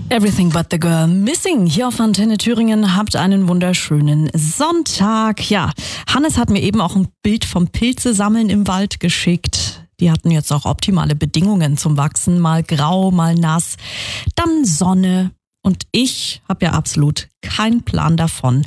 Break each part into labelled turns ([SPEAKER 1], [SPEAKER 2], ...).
[SPEAKER 1] Everything but the girl missing. Hier auf Antenne Thüringen. Habt einen wunderschönen Sonntag. Ja, Hannes hat mir eben auch ein Bild vom Pilzesammeln im Wald geschickt. Die hatten jetzt auch optimale Bedingungen zum Wachsen. Mal grau, mal nass, dann Sonne. Und ich habe ja absolut keinen Plan davon.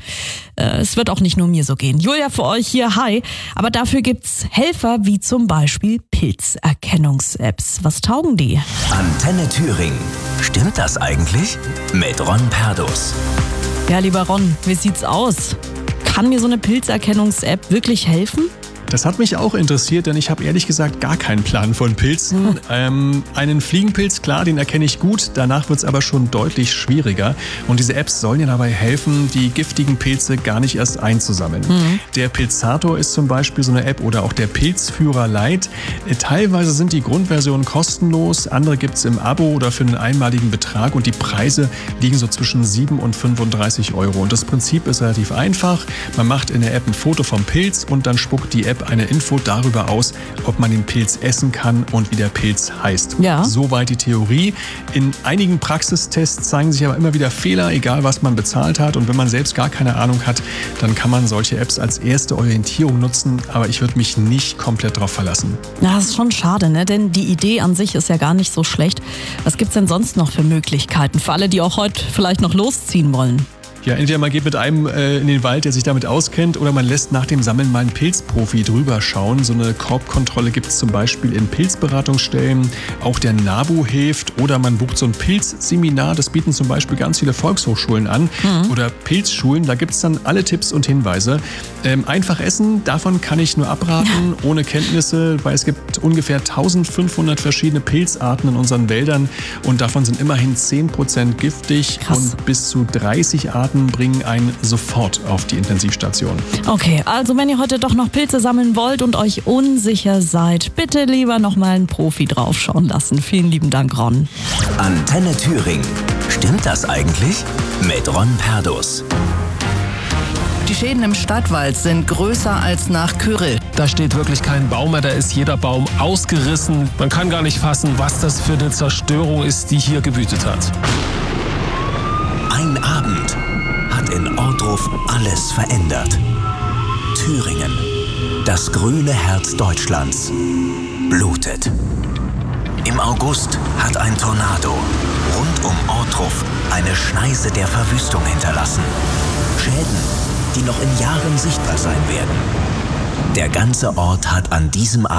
[SPEAKER 1] Es wird auch nicht nur mir so gehen. Julia für euch hier, hi. Aber dafür gibt's Helfer wie zum Beispiel Pilzerkennungs-Apps. Was taugen die?
[SPEAKER 2] Antenne Thüringen. Stimmt das eigentlich? Mit Ron Perdus.
[SPEAKER 1] Ja, lieber Ron, wie sieht's aus? Kann mir so eine Pilzerkennungs-App wirklich helfen?
[SPEAKER 3] Das hat mich auch interessiert, denn ich habe ehrlich gesagt gar keinen Plan von Pilzen. Einen Fliegenpilz, klar, den erkenne ich gut. Danach wird es aber schon deutlich schwieriger. Und diese Apps sollen ja dabei helfen, die giftigen Pilze gar nicht erst einzusammeln. Der Pilzator ist zum Beispiel so eine App oder auch der Pilzführer Lite. Teilweise sind die Grundversionen kostenlos, andere gibt es im Abo oder für einen einmaligen Betrag. Und die Preise liegen so zwischen 7 und 35 Euro. Und das Prinzip ist relativ einfach. Man macht in der App ein Foto vom Pilz und dann spuckt die App eine Info darüber aus, ob man den Pilz essen kann und wie der Pilz heißt.
[SPEAKER 1] Ja.
[SPEAKER 3] Soweit die Theorie. In einigen Praxistests zeigen sich aber immer wieder Fehler, egal was man bezahlt hat. Und wenn man selbst gar keine Ahnung hat, dann kann man solche Apps als erste Orientierung nutzen. Aber ich würde mich nicht komplett drauf verlassen.
[SPEAKER 1] Ja, das ist schon schade, ne? Denn die Idee an sich ist ja gar nicht so schlecht. Was gibt's denn sonst noch für Möglichkeiten? Für alle, die auch heute vielleicht noch losziehen wollen.
[SPEAKER 3] Ja, entweder man geht mit einem in den Wald, der sich damit auskennt, oder man lässt nach dem Sammeln mal einen Pilzprofi drüber schauen. So eine Korbkontrolle gibt es zum Beispiel in Pilzberatungsstellen. Auch der NABU hilft. Oder man bucht so ein Pilzseminar. Das bieten zum Beispiel ganz viele Volkshochschulen an. Oder Pilzschulen. Da gibt es dann alle Tipps und Hinweise. Einfach essen, davon kann ich nur abraten, ohne Kenntnisse, weil es gibt ungefähr 1500 verschiedene Pilzarten in unseren Wäldern. Und davon sind immerhin 10% giftig.
[SPEAKER 1] Krass.
[SPEAKER 3] Und bis zu 30 Arten bringen einen sofort auf die Intensivstation.
[SPEAKER 1] Okay, also wenn ihr heute doch noch Pilze sammeln wollt und euch unsicher seid, bitte lieber noch mal einen Profi draufschauen lassen. Vielen lieben Dank, Ron.
[SPEAKER 2] Antenne Thüringen. Stimmt das eigentlich? Mit Ron Perdus.
[SPEAKER 4] Die Schäden im Stadtwald sind größer als nach Kyrill.
[SPEAKER 5] Da steht wirklich kein Baum mehr, da ist jeder Baum ausgerissen. Man kann gar nicht fassen, was das für eine Zerstörung ist, die hier gewütet hat.
[SPEAKER 2] Ein Abend hat in Ohrdruf alles verändert. Thüringen, das grüne Herz Deutschlands, blutet. Im August hat ein Tornado rund um Ohrdruf eine Schneise der Verwüstung hinterlassen. Schäden, die noch in Jahren sichtbar sein werden. Der ganze Ort hat an diesem